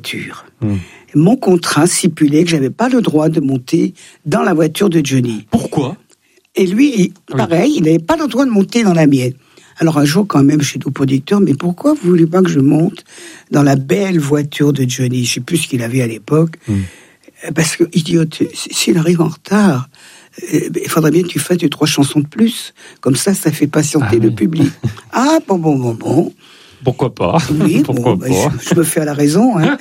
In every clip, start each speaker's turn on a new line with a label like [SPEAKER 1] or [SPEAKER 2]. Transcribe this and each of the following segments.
[SPEAKER 1] voiture. Mon contrat stipulait que j'avais pas le droit de monter dans la voiture de Johnny.
[SPEAKER 2] Pourquoi ?
[SPEAKER 1] Et lui, pareil, il n'avait pas le droit de monter dans la mienne. Alors un jour, quand même, je suis au producteur, mais pourquoi vous voulez pas que je monte dans la belle voiture de Johnny ? Je sais plus ce qu'il avait à l'époque. Parce que, idiote, s'il arrive en retard, il faudrait bien que tu fasses 2-3 chansons de plus. Comme ça fait patienter le public. Ah, bon.
[SPEAKER 2] Pourquoi pas ?
[SPEAKER 1] Oui,
[SPEAKER 2] pourquoi pas ?
[SPEAKER 1] Je me fais à la raison. Hein.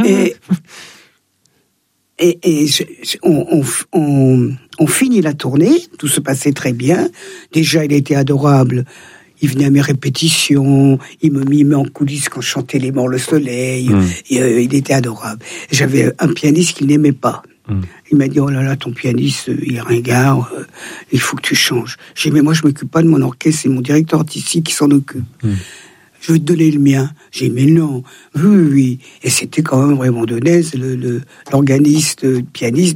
[SPEAKER 1] On finit la tournée, tout se passait très bien. Déjà, il était adorable. Il venait à mes répétitions, il me mimait en coulisses quand je chantais Les Morts le Soleil. Il était adorable. J'avais un pianiste qu'il n'aimait pas. Il m'a dit, oh là là, ton pianiste, il est ringard, il faut que tu changes. J'ai dit, mais moi, je m'occupe pas de mon orchestre, c'est mon directeur artistique qui s'en occupe. Je vais te donner le mien. J'ai dit, mais non, oui. Et c'était quand même Raymond Donez, l'organiste, pianiste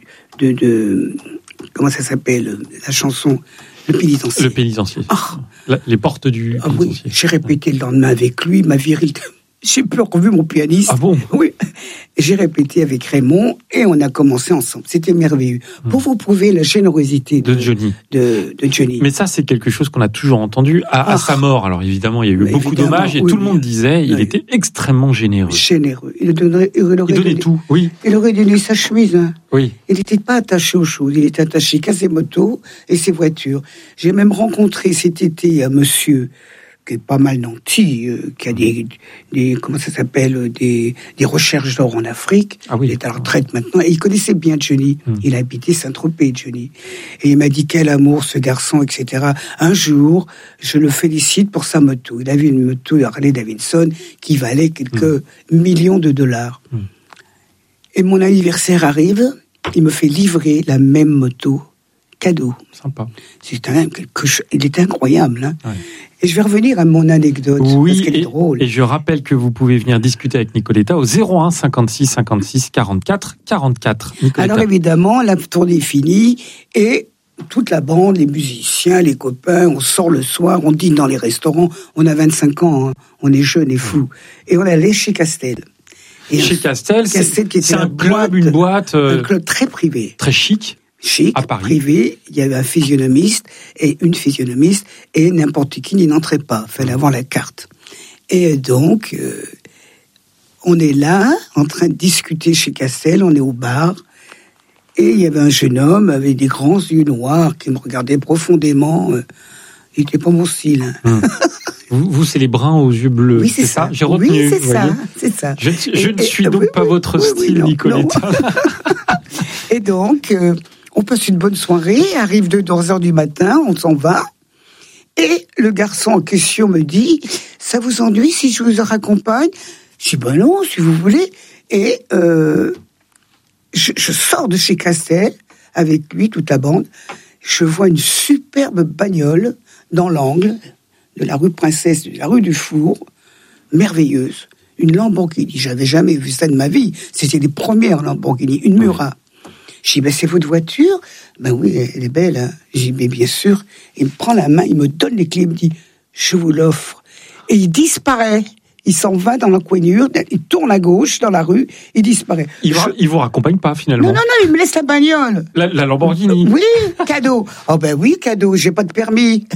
[SPEAKER 1] de comment ça s'appelle, la chanson, Le Pénitencier.
[SPEAKER 2] Le Pénitencier. Les portes du Pénitencier.
[SPEAKER 1] Oui, j'ai répété le lendemain avec lui, ma virilité. J'ai plus revu mon pianiste.
[SPEAKER 2] Ah bon ?
[SPEAKER 1] Oui. J'ai répété avec Raymond et on a commencé ensemble. C'était merveilleux. Pour vous prouver la générosité de Johnny. De Johnny.
[SPEAKER 2] Mais ça, c'est quelque chose qu'on a toujours entendu à sa mort. Alors évidemment, il y a eu beaucoup d'hommages et tout le monde disait il était extrêmement généreux.
[SPEAKER 1] Il donnait
[SPEAKER 2] tout, oui.
[SPEAKER 1] Il aurait donné sa chemise. Hein.
[SPEAKER 2] Oui.
[SPEAKER 1] Il n'était pas attaché aux choses. Il était attaché qu'à ses motos et ses voitures. J'ai même rencontré cet été un monsieur qui est pas mal nanti, qui a des comment ça s'appelle, des recherches d'or en Afrique. Il est à la retraite maintenant, et il connaissait bien Johnny. Il habitait Saint-Tropez, Johnny. Et il m'a dit, quel amour, ce garçon, etc. Un jour, je le félicite pour sa moto. Il avait une moto Harley Davidson qui valait quelques millions de dollars. Et mon anniversaire arrive, il me fait livrer la même moto, cadeau.
[SPEAKER 2] Sympa.
[SPEAKER 1] Il était incroyable, hein. Et je vais revenir à mon anecdote, parce qu'elle est drôle.
[SPEAKER 2] Et je rappelle que vous pouvez venir discuter avec Nicoletta au 01 56 56 44 44. Nicoletta.
[SPEAKER 1] Alors évidemment, la tournée est finie, et toute la bande, les musiciens, les copains, on sort le soir, on dîne dans les restaurants, on a 25 ans, hein, on est jeunes et fous. Et on allait chez Castel.
[SPEAKER 2] Et chez Castel, c'est un club, une boîte...
[SPEAKER 1] Un club très privé.
[SPEAKER 2] Très chic.
[SPEAKER 1] Chic, privé, il y avait un physionomiste et une physionomiste, et n'importe qui n'y entrait pas, il fallait avoir la carte. Et donc, on est là, en train de discuter chez Castel, on est au bar, et il y avait un jeune homme avec des grands yeux noirs qui me regardait profondément. Il n'était pas mon style. Hein.
[SPEAKER 2] Vous, c'est les bruns aux yeux bleus, oui, c'est ça. J'ai retenu.
[SPEAKER 1] Oui, c'est ça.
[SPEAKER 2] Je ne suis donc pas votre style, Nicoletta.
[SPEAKER 1] Et donc... on passe une bonne soirée, arrive 2h du matin, on s'en va. Et le garçon en question me dit, ça vous ennuie si je vous raccompagne ? Je dis, ben non, si vous voulez. Et je sors de chez Castel, avec lui, toute la bande. Je vois une superbe bagnole dans l'angle de la rue Princesse, de la rue du Four, merveilleuse. Une Lamborghini, j'avais jamais vu ça de ma vie. C'était les premières Lamborghini, une Murat. Je dis, ben c'est votre voiture ? Ben oui, elle est belle. Hein. Je dis, mais bien sûr. Il me prend la main, il me donne les clés, il me dit, je vous l'offre. Et il disparaît. Il s'en va dans l'encoignure, il tourne à gauche dans la rue, il disparaît.
[SPEAKER 2] Il vous raccompagne pas finalement ?
[SPEAKER 1] Non, il me laisse la bagnole.
[SPEAKER 2] La Lamborghini ?
[SPEAKER 1] Oui, cadeau. Oh ben oui, cadeau, j'ai pas de permis.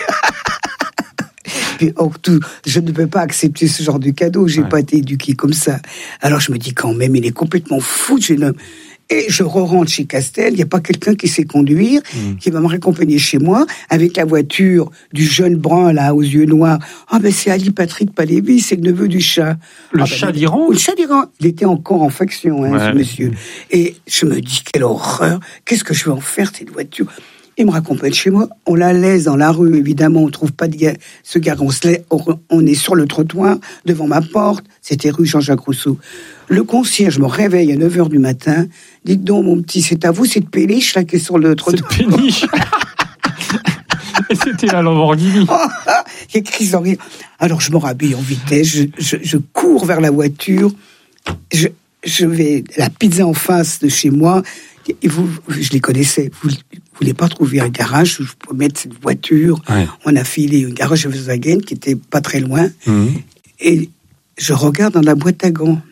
[SPEAKER 1] Puis, je ne peux pas accepter ce genre de cadeau, j'ai pas été éduqué comme ça. Alors je me dis quand même, il est complètement fou, jeune homme. Et je rentre chez Castel, il n'y a pas quelqu'un qui sait conduire, qui va me raccompagner chez moi, avec la voiture du jeune brun, là, aux yeux noirs. Ah, ben, c'est Ali Patrick Palévi, c'est le neveu du chat.
[SPEAKER 2] Le chat d'Iran ?
[SPEAKER 1] Le chat d'Iran. Il était encore en faction, ce monsieur. Et je me dis, quelle horreur, qu'est-ce que je vais en faire, cette voiture ? Il me raccompagne chez moi, on la laisse dans la rue, évidemment, on trouve pas ce gars, on est sur le trottoir, devant ma porte, c'était rue Jean-Jacques Rousseau. Le concierge me réveille à 9h du matin, dites donc, mon petit, c'est à vous cette péniche, là, qui est sur le trottoir.
[SPEAKER 2] Cette péniche. Et c'était la Lamborghini.
[SPEAKER 1] Il y a crise d'en rire. Alors, je me rhabille en vitesse, je cours vers la voiture, je vais, la pizza en face de chez moi, et je les connaissais, vous voulez pas trouver un garage où je peux mettre cette voiture. On a filé un garage à Volkswagen qui était pas très loin. Et je regarde dans la boîte à gants.